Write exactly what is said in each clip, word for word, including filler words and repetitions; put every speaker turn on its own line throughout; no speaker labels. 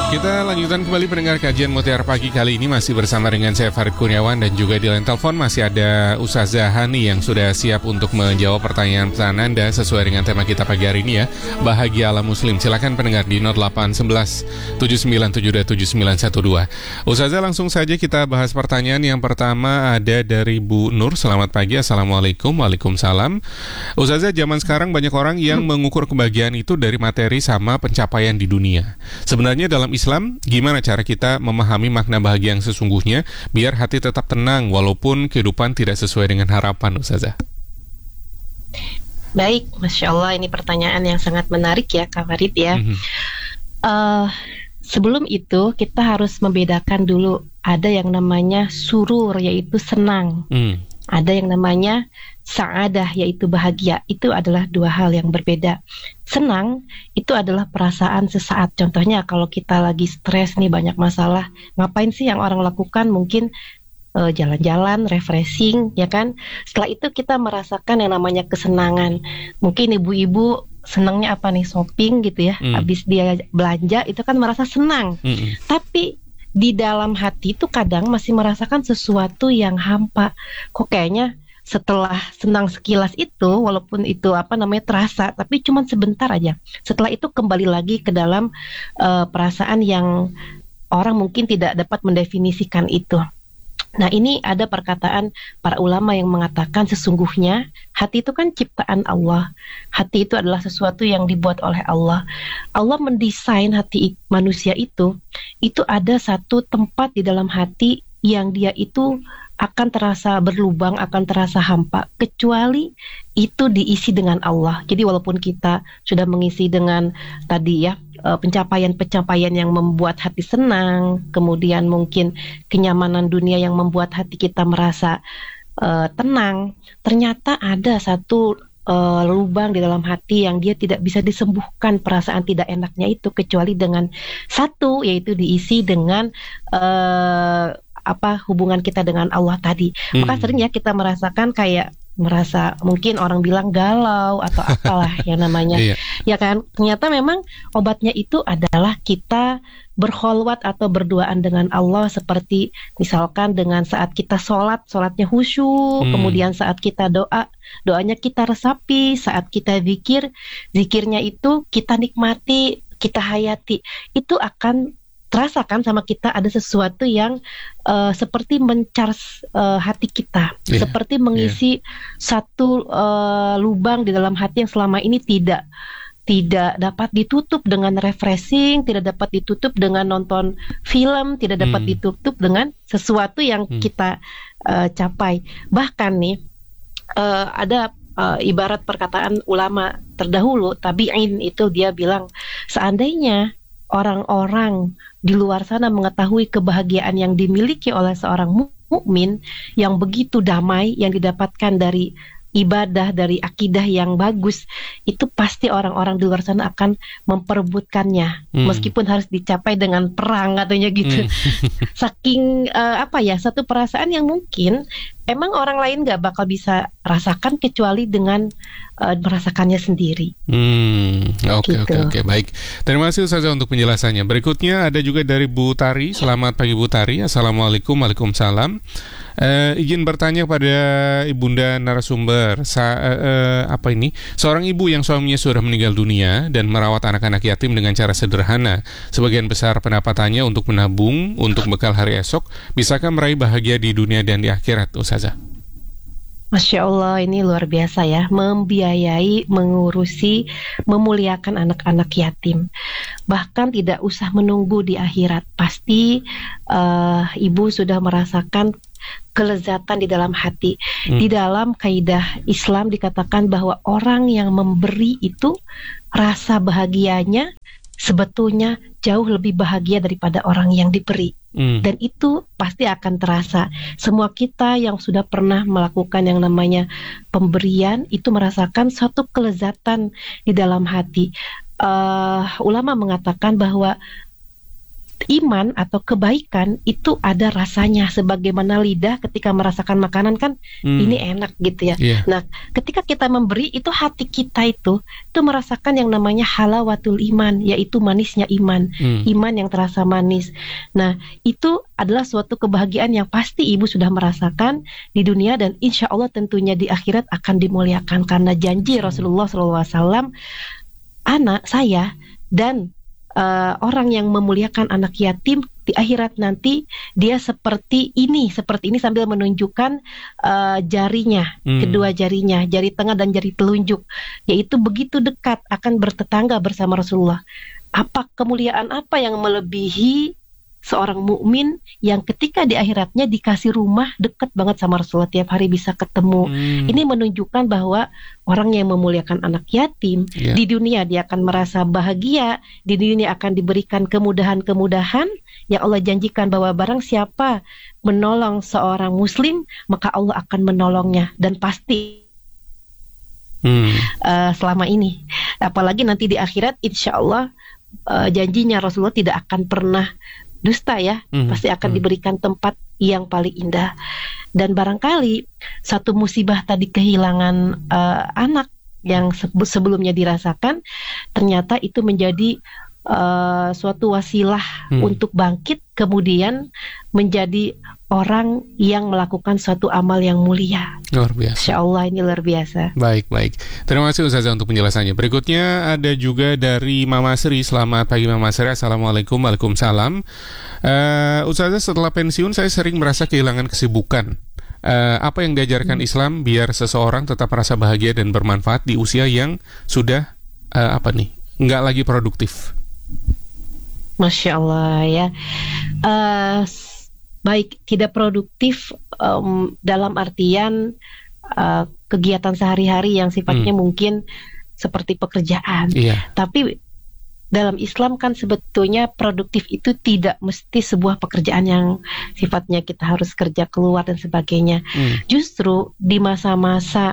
Kita lanjutkan kembali pendengar kajian Mutiara Pagi kali ini masih bersama dengan saya Farid Kurniawan dan juga di line telepon masih ada Ustazah Hani yang sudah siap untuk menjawab pertanyaan-pertanyaan Anda sesuai dengan tema kita pagi hari ini ya, Bahagia ala Muslim. Silakan pendengar di nol delapan satu satu tujuh sembilan tujuh dua tujuh sembilan satu dua. Ustazah, langsung saja kita bahas pertanyaan yang pertama ada dari Bu Nur. Selamat pagi, Assalamualaikum. Waalaikumsalam. Ustazah, zaman sekarang banyak orang yang mengukur kebahagiaan itu dari materi sama pencapaian di dunia. Sebenarnya dalam Islam, gimana cara kita memahami makna bahagia yang sesungguhnya biar hati tetap tenang walaupun kehidupan tidak sesuai dengan harapan, Ustazah?
Baik, Masya Allah, ini pertanyaan yang sangat menarik ya, Kak Farid ya. Mm-hmm. uh, Sebelum itu kita harus membedakan dulu, ada yang namanya surur, yaitu senang. Mm. Ada yang namanya sa'adah, yaitu bahagia. Itu adalah dua hal yang berbeda. Senang itu adalah perasaan sesaat. Contohnya kalau kita lagi stres nih, banyak masalah, ngapain sih yang orang lakukan? Mungkin uh, jalan-jalan, refreshing, ya kan? Setelah itu kita merasakan yang namanya kesenangan. Mungkin ibu-ibu senangnya apa nih? Shopping gitu ya. Hmm. Habis dia belanja itu kan merasa senang. Hmm. Tapi di dalam hati itu kadang masih merasakan sesuatu yang hampa. Kok kayaknya setelah senang sekilas itu, walaupun itu apa namanya terasa, tapi cuma sebentar aja. Setelah itu kembali lagi ke dalam uh, perasaan yang orang mungkin tidak dapat mendefinisikan itu. Nah, ini ada perkataan para ulama yang mengatakan sesungguhnya hati itu kan ciptaan Allah. Hati itu adalah sesuatu yang dibuat oleh Allah. Allah mendesain hati manusia itu, itu ada satu tempat di dalam hati yang dia itu akan terasa berlubang, akan terasa hampa, kecuali itu diisi dengan Allah. Jadi walaupun kita sudah mengisi dengan tadi ya, pencapaian-pencapaian yang membuat hati senang, kemudian mungkin kenyamanan dunia yang membuat hati kita merasa uh, tenang, ternyata ada satu uh, lubang di dalam hati yang dia tidak bisa disembuhkan perasaan tidak enaknya itu, kecuali dengan satu, yaitu diisi dengan uh, apa hubungan kita dengan Allah tadi. Hmm. Maka sering ya kita merasakan kayak merasa mungkin orang bilang galau atau apalah yang namanya. Iya. Ya kan? Ternyata memang obatnya itu adalah kita berkholwat atau berduaan dengan Allah, seperti misalkan dengan saat kita sholat, sholatnya khusyuk, hmm. kemudian saat kita doa, doanya kita resapi, saat kita zikir, zikirnya itu kita nikmati, kita hayati. Itu akan terasakan sama kita ada sesuatu yang uh, seperti mencharge uh, hati kita, yeah. seperti mengisi yeah. satu uh, lubang di dalam hati yang selama ini tidak tidak dapat ditutup dengan refreshing, tidak dapat ditutup dengan nonton film, tidak dapat hmm. ditutup dengan sesuatu yang hmm. kita uh, capai. Bahkan nih uh, ada uh, ibarat perkataan ulama terdahulu, tabi'in itu dia bilang, seandainya orang-orang di luar sana mengetahui kebahagiaan yang dimiliki oleh seorang mukmin yang begitu damai yang didapatkan dari ibadah, dari akidah yang bagus, itu pasti orang-orang di luar sana akan memperebutkannya, hmm. meskipun harus dicapai dengan perang katanya gitu. Hmm. Saking uh, apa ya, satu perasaan yang mungkin emang orang lain gak bakal bisa rasakan kecuali dengan uh, merasakannya sendiri. Hmm,
oke oke oke baik. Terima kasih Ustazah untuk penjelasannya. Berikutnya ada juga dari Bu Tari. Selamat pagi Bu Tari. Assalamualaikum. Waalaikumsalam. Uh, izin bertanya pada ibunda narasumber, Sa- uh, uh, apa ini? Seorang ibu yang suaminya sudah meninggal dunia dan merawat anak-anak yatim dengan cara sederhana. Sebagian besar pendapatannya untuk menabung untuk bekal hari esok. Bisakah meraih bahagia di dunia dan di akhirat, Ustazah?
Masya Allah, ini luar biasa ya, membiayai, mengurusi, memuliakan anak-anak yatim. Bahkan tidak usah menunggu di akhirat, pasti uh, ibu sudah merasakan kelezatan di dalam hati. Hmm. Di dalam kaidah Islam dikatakan bahwa orang yang memberi itu rasa bahagianya sebetulnya jauh lebih bahagia daripada orang yang diberi. Hmm. Dan itu pasti akan terasa. Semua kita yang sudah pernah melakukan yang namanya pemberian itu merasakan suatu kelezatan di dalam hati. Uh, ulama mengatakan bahwa iman atau kebaikan itu ada rasanya, sebagaimana lidah ketika merasakan makanan kan hmm. ini enak gitu ya. Yeah. Nah, ketika kita memberi itu hati kita itu itu merasakan yang namanya halawatul iman, yaitu manisnya iman, hmm. iman yang terasa manis. Nah, itu adalah suatu kebahagiaan yang pasti ibu sudah merasakan di dunia, dan insya Allah tentunya di akhirat akan dimuliakan karena janji hmm. Rasulullah shallallahu alaihi wasallam, anak saya dan Uh, orang yang memuliakan anak yatim di akhirat nanti dia seperti ini, seperti ini sambil menunjukkan uh, jarinya, hmm. kedua jarinya, jari tengah dan jari telunjuk, yaitu begitu dekat akan bertetangga bersama Rasulullah. Apa kemuliaan apa yang melebihi seorang mukmin yang ketika di akhiratnya dikasih rumah dekat banget sama Rasulullah, tiap hari bisa ketemu. Hmm. Ini menunjukkan bahwa orang yang memuliakan anak yatim yeah. di dunia dia akan merasa bahagia, di dunia akan diberikan kemudahan-kemudahan yang Allah janjikan, bahwa barang siapa menolong seorang muslim maka Allah akan menolongnya, dan pasti hmm. uh, selama ini. Apalagi nanti di akhirat insya Allah uh, janjinya Rasulullah tidak akan pernah dusta ya, mm-hmm. pasti akan mm-hmm. diberikan tempat yang paling indah. Dan barangkali satu musibah tadi, kehilangan uh, anak yang se- sebelumnya dirasakan, ternyata itu menjadi uh, suatu wasilah mm. untuk bangkit, kemudian menjadi orang yang melakukan suatu amal yang mulia.
Luar biasa.
Insya Allah ini luar biasa.
Baik, baik. Terima kasih Ustazah untuk penjelasannya. Berikutnya ada juga dari Mama Sri. Selamat pagi Mama Sri. Assalamualaikum. Waalaikumsalam. Uh, Ustazah, setelah pensiun saya sering merasa kehilangan kesibukan. Uh, apa yang diajarkan hmm. Islam biar seseorang tetap merasa bahagia dan bermanfaat di usia yang sudah uh, apa nih, nggak lagi produktif?
Masya Allah ya. Uh, Baik, tidak produktif um, dalam artian uh, kegiatan sehari-hari yang sifatnya hmm. mungkin seperti pekerjaan. Iya. Tapi dalam Islam kan sebetulnya produktif itu tidak mesti sebuah pekerjaan yang sifatnya kita harus kerja keluar dan sebagainya. Hmm. Justru di masa-masa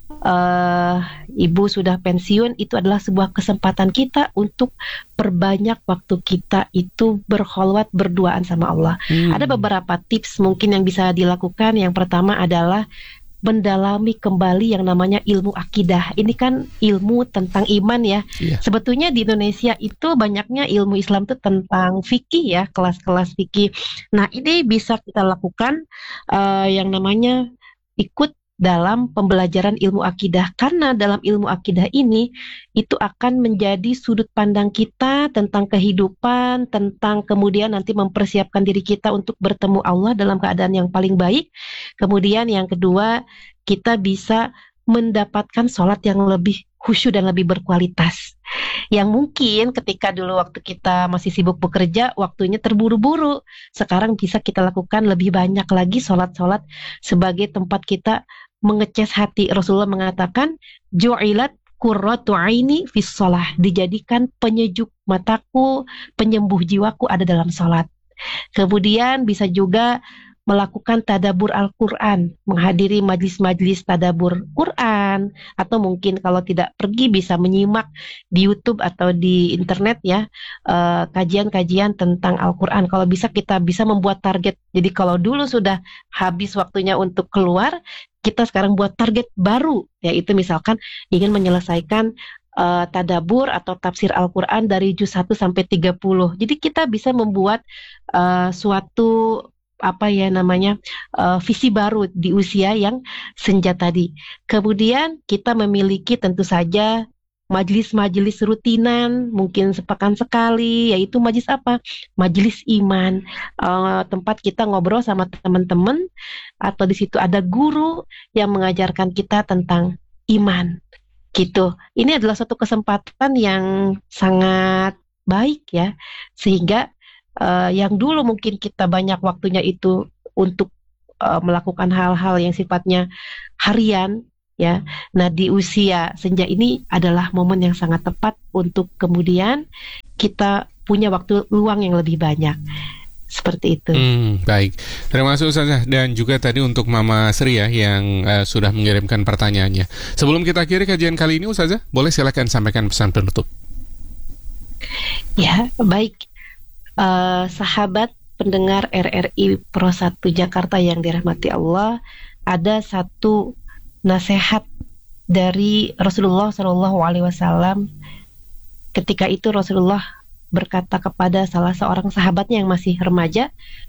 Uh, ibu sudah pensiun, itu adalah sebuah kesempatan kita untuk perbanyak waktu kita itu berkholwat, berduaan sama Allah. Hmm. Ada beberapa tips mungkin yang bisa dilakukan. Yang pertama adalah mendalami kembali yang namanya ilmu akidah. Ini kan ilmu tentang iman ya. Yeah. Sebetulnya di Indonesia itu banyaknya ilmu Islam itu tentang fikih ya, kelas-kelas fikih. Nah, ini bisa kita lakukan uh, yang namanya ikut dalam pembelajaran ilmu akidah, karena dalam ilmu akidah ini itu akan menjadi sudut pandang kita tentang kehidupan, tentang kemudian nanti mempersiapkan diri kita untuk bertemu Allah dalam keadaan yang paling baik. Kemudian yang kedua, kita bisa mendapatkan sholat yang lebih khusyuk dan lebih berkualitas, yang mungkin ketika dulu waktu kita masih sibuk bekerja, waktunya terburu-buru. Sekarang bisa kita lakukan lebih banyak lagi sholat-sholat sebagai tempat kita mengecas hati. Rasulullah mengatakan, ju'ilat qurratu aini fis shalah, dijadikan penyejuk mataku, penyembuh jiwaku ada dalam sholat. Kemudian bisa juga melakukan tadabur Al-Quran, menghadiri majlis-majlis tadabur Quran, atau mungkin kalau tidak pergi bisa menyimak di YouTube atau di internet ya, uh, kajian-kajian tentang Al-Quran. Kalau bisa kita bisa membuat target. Jadi kalau dulu sudah habis waktunya untuk keluar, kita sekarang buat target baru, yaitu misalkan ingin menyelesaikan uh, tadabur atau tafsir Al-Quran dari juz satu sampai tiga puluh. Jadi kita bisa membuat uh, suatu apa ya namanya uh, visi baru di usia yang senja tadi. Kemudian kita memiliki tentu saja majelis-majelis rutinan, mungkin sepekan sekali, yaitu majelis apa? Majelis iman, uh, tempat kita ngobrol sama teman-teman, atau di situ ada guru yang mengajarkan kita tentang iman, gitu. Ini adalah suatu kesempatan yang sangat baik ya, sehingga Uh, yang dulu mungkin kita banyak waktunya itu untuk uh, melakukan hal-hal yang sifatnya harian ya. Nah, di usia senja ini adalah momen yang sangat tepat untuk kemudian kita punya waktu luang yang lebih banyak. Seperti itu.
Hmm, baik. Terima kasih Ustazah. Dan juga tadi untuk Mama Sri ya yang uh, sudah mengirimkan pertanyaannya. Sebelum kita akhiri kajian kali ini Ustazah, boleh silakan sampaikan pesan penutup.
Ya, baik. Uh, sahabat pendengar R R I Pro satu Jakarta yang dirahmati Allah, ada satu nasihat dari Rasulullah Shallallahu Alaihi Wasallam. Ketika itu Rasulullah berkata kepada salah seorang sahabatnya yang masih remaja,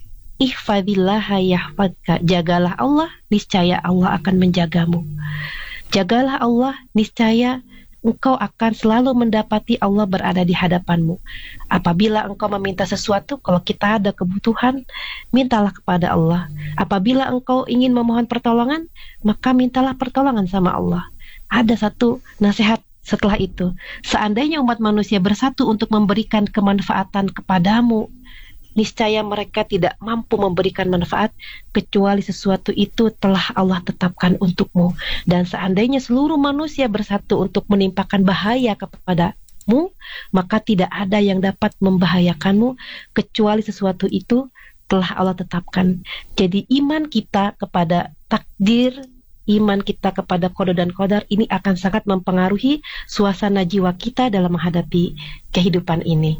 ihfadillaha yahfadka, jagalah Allah, niscaya Allah akan menjagamu. Jagalah Allah, niscaya engkau akan selalu mendapati Allah berada di hadapanmu. Apabila engkau meminta sesuatu, kalau kita ada kebutuhan, mintalah kepada Allah. Apabila engkau ingin memohon pertolongan, maka mintalah pertolongan sama Allah. Ada satu nasihat setelah itu. Seandainya umat manusia bersatu untuk memberikan kemanfaatan kepadamu, niscaya mereka tidak mampu memberikan manfaat kecuali sesuatu itu telah Allah tetapkan untukmu. Dan seandainya seluruh manusia bersatu untuk menimpakan bahaya kepadamu, maka tidak ada yang dapat membahayakanmu kecuali sesuatu itu telah Allah tetapkan. Jadi iman kita kepada takdir, iman kita kepada qada dan qadar ini akan sangat mempengaruhi suasana jiwa kita dalam menghadapi kehidupan ini.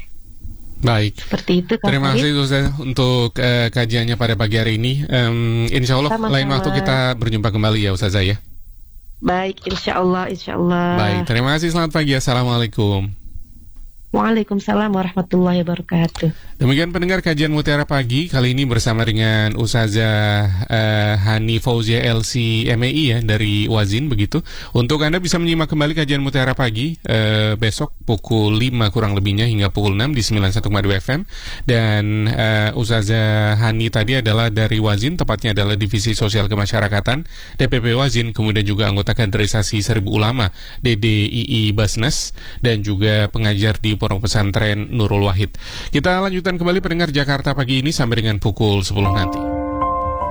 Baik,
seperti itu.
Terima kasih Ustaz untuk uh, kajiannya pada pagi hari ini. Um, insya Allah Sama-sama. Lain waktu kita berjumpa kembali ya Ustazah ya.
Baik, insya Allah, insya Allah.
Baik, terima kasih. Selamat pagi. Assalamualaikum.
Waalaikumsalam warahmatullahi wabarakatuh.
Demikian pendengar kajian Mutiara Pagi kali ini bersama dengan Ustazah uh, Hani Fauzia L C M E I ya dari Wazin begitu. Untuk Anda bisa menyimak kembali kajian Mutiara Pagi uh, besok pukul lima kurang lebihnya hingga pukul enam di sembilan puluh satu koma dua F M. Dan uh, Ustazah Hani tadi adalah dari Wazin, tepatnya adalah Divisi Sosial Kemasyarakatan D P P Wazin, kemudian juga anggota kaderisasi Seribu Ulama D D I I Basnas dan juga pengajar di Pondok Pesantren Nurul Wahid. Kita lanjutkan kembali pendengar Jakarta Pagi ini sampai dengan pukul sepuluh nanti.